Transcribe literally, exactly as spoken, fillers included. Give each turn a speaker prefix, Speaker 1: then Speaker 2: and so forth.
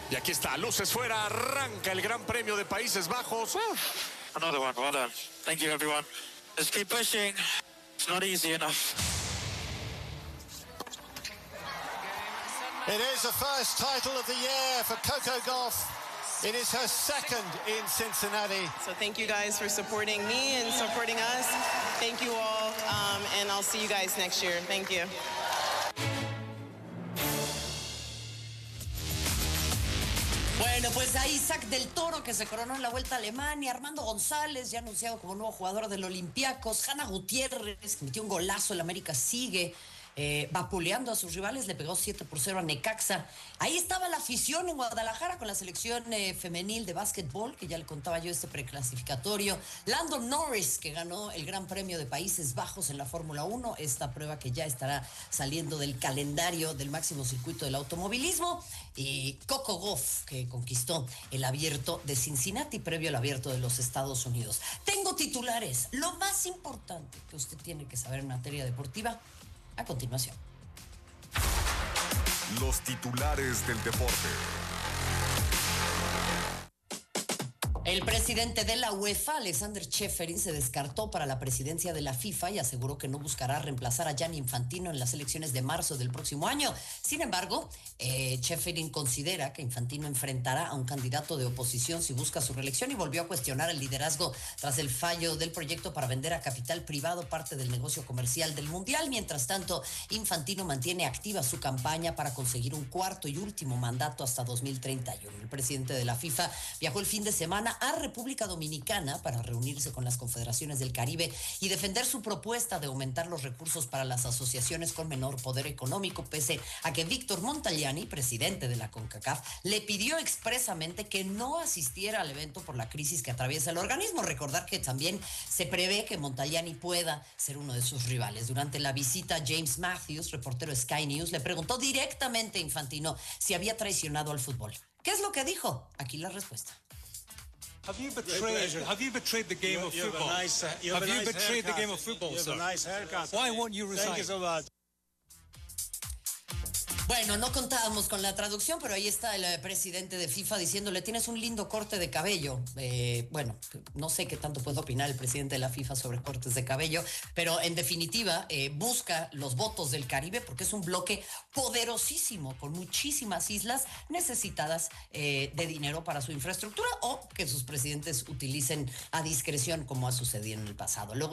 Speaker 1: Y aquí está, luces fuera, arranca el Gran Premio de Países Bajos.
Speaker 2: Uf. Another one, well done. Thank you, everyone. Let's keep pushing. It's not easy enough.
Speaker 3: It is the first title of the year for Coco Gauff. It is her second in Cincinnati.
Speaker 4: So thank you guys for supporting me and supporting us. Thank you all, um, and I'll see you guys next year. Thank you.
Speaker 5: Bueno, pues ahí Isaac del Toro, que se coronó en la Vuelta a Alemania, Armando González, ya anunciado como nuevo jugador del Olympiacos, Hanna Gutiérrez, que metió un golazo, el América sigue eh, vapuleando a sus rivales, le pegó siete por cero a Necaxa. Ahí estaba la afición en Guadalajara con la selección eh, femenil de básquetbol, que ya le contaba yo este preclasificatorio. Landon Norris, que ganó el Gran Premio de Países Bajos en la Fórmula uno, esta prueba que ya estará saliendo del calendario del máximo circuito del automovilismo. Y Coco Gauff, que conquistó el Abierto de Cincinnati previo al Abierto de los Estados Unidos. Tengo titulares, lo más importante que usted tiene que saber en materia deportiva, a continuación.
Speaker 6: Los titulares del deporte.
Speaker 5: El presidente de la UEFA, Alexander Čeferin, se descartó para la presidencia de la FIFA y aseguró que no buscará reemplazar a Gianni Infantino en las elecciones de marzo del próximo año. Sin embargo, eh, Čeferin considera que Infantino enfrentará a un candidato de oposición si busca su reelección y volvió a cuestionar el liderazgo tras el fallo del proyecto para vender a capital privado parte del negocio comercial del Mundial. Mientras tanto, Infantino mantiene activa su campaña para conseguir un cuarto y último mandato hasta dos mil treinta y uno. El presidente de la FIFA viajó el fin de semana a República Dominicana para reunirse con las confederaciones del Caribe y defender su propuesta de aumentar los recursos para las asociaciones con menor poder económico, pese a que Víctor Montagliani, presidente de la CONCACAF, le pidió expresamente que no asistiera al evento por la crisis que atraviesa el organismo. Recordar que también se prevé que Montagliani pueda ser uno de sus rivales. Durante la visita, James Matthews, reportero Sky News, le preguntó directamente a Infantino si había traicionado al fútbol. ¿Qué es lo que dijo? Aquí la respuesta.
Speaker 7: Have you betrayed? Have you betrayed the game
Speaker 8: you,
Speaker 7: of
Speaker 8: you
Speaker 7: football?
Speaker 8: Have, nice, uh, you
Speaker 7: have,
Speaker 8: have
Speaker 7: you
Speaker 8: nice
Speaker 7: betrayed
Speaker 8: haircut.
Speaker 7: the game of football,
Speaker 8: you
Speaker 7: sir?
Speaker 8: Have a nice haircut.
Speaker 7: Why won't you resign?
Speaker 8: Thank you so much.
Speaker 5: Bueno, no contábamos con la traducción, pero ahí está el eh, presidente de FIFA diciéndole, tienes un lindo corte de cabello. Eh, bueno, no sé qué tanto puede opinar el presidente de la FIFA sobre cortes de cabello, pero en definitiva eh, busca los votos del Caribe porque es un bloque poderosísimo, con muchísimas islas necesitadas eh, de dinero para su infraestructura o que sus presidentes utilicen a discreción como ha sucedido en el pasado. Luego